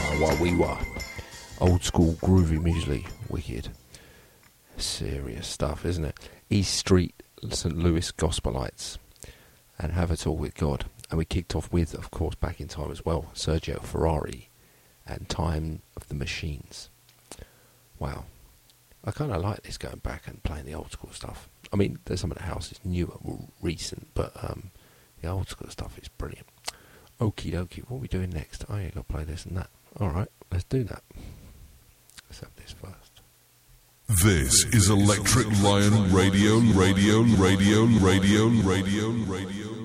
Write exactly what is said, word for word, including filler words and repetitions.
wah wah wee wah. Old school groovy muesli, wicked. Serious stuff, isn't it? East Street, Saint Louis Gospelites, and Have It All With God. And we kicked off with, of course, back in time as well, Sergio Ferrari and Time of the Machines. Wow. I kind of like this, going back and playing the old school stuff. I mean, there's some of the house is newer, more recent, but um, the old school stuff is brilliant. Okie dokie, what are we doing next? Oh, yeah, got to play this and that. Alright, let's do that. Let's have this first. This is Electric Lion Radio, Radio, Radio, Radio, Radio, Radio, Radio.